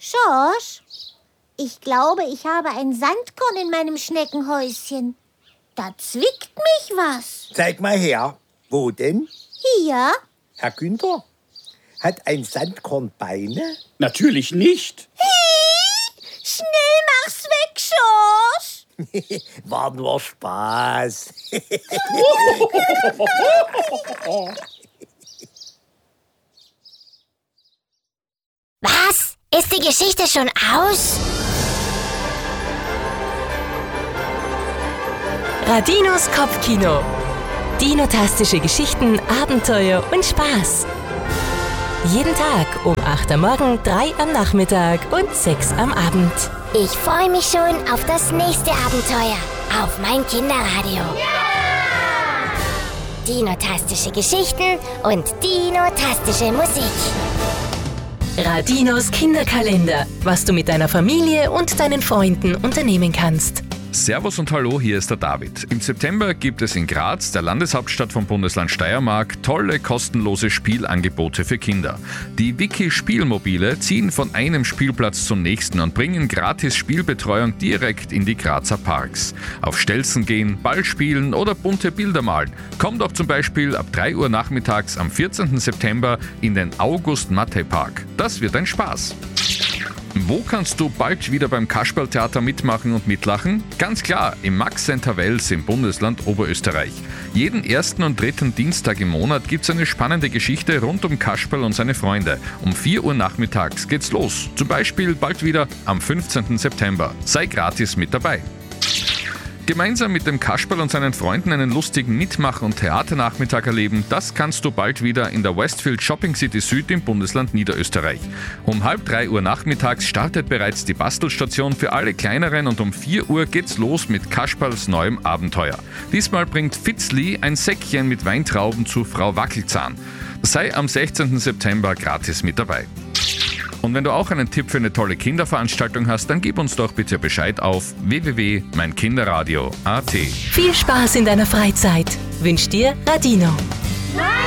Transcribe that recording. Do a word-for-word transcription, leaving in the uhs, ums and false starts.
Schorsch, ich glaube, ich habe ein Sandkorn in meinem Schneckenhäuschen. Da zwickt mich was. Zeig mal her. Wo denn? Hier. Herr Günther, hat ein Sandkorn Beine? Natürlich nicht. Hi, schnell mach's weg, Schorsch. War nur Spaß. Was? Ist die Geschichte schon aus? Radinos Kopfkino. Dinotastische Geschichten, Abenteuer und Spaß. Jeden Tag um acht am Morgen, drei am Nachmittag und sechs am Abend. Ich freue mich schon auf das nächste Abenteuer auf mein Kinderradio. Ja! Dinotastische Geschichten und dinotastische Musik. Radinos Kinderkalender. Was du mit deiner Familie und deinen Freunden unternehmen kannst. Servus und Hallo, hier ist der David. Im September gibt es in Graz, der Landeshauptstadt vom Bundesland Steiermark, tolle kostenlose Spielangebote für Kinder. Die Wiki-Spielmobile ziehen von einem Spielplatz zum nächsten und bringen gratis Spielbetreuung direkt in die Grazer Parks. Auf Stelzen gehen, Ball spielen oder bunte Bilder malen. Komm doch zum Beispiel ab drei Uhr nachmittags am vierzehnten September in den August-Matte-Park. Das wird ein Spaß. Wo kannst du bald wieder beim Kasperltheater mitmachen und mitlachen? Ganz klar, im Max Center Wels im Bundesland Oberösterreich. Jeden ersten und dritten Dienstag im Monat gibt's eine spannende Geschichte rund um Kasperl und seine Freunde. Um vier Uhr nachmittags geht's los. Zum Beispiel bald wieder am fünfzehnten September. Sei gratis mit dabei. Gemeinsam mit dem Kasperl und seinen Freunden einen lustigen Mitmach- und Theaternachmittag erleben, das kannst du bald wieder in der Westfield Shopping City Süd im Bundesland Niederösterreich. Um halb drei Uhr nachmittags startet bereits die Bastelstation für alle Kleineren und um vier Uhr geht's los mit Kasperls neuem Abenteuer. Diesmal bringt Fitzli ein Säckchen mit Weintrauben zu Frau Wackelzahn. Sei am sechzehnten September gratis mit dabei. Und wenn du auch einen Tipp für eine tolle Kinderveranstaltung hast, dann gib uns doch bitte Bescheid auf w w w punkt mein kinderradio punkt a t. Viel Spaß in deiner Freizeit. Wünscht dir Radino. Nein!